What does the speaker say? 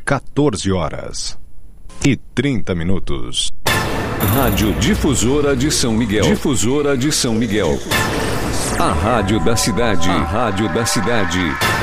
14h30. Rádio Difusora de São Miguel. Difusora de São Miguel. A rádio da cidade. A rádio da cidade.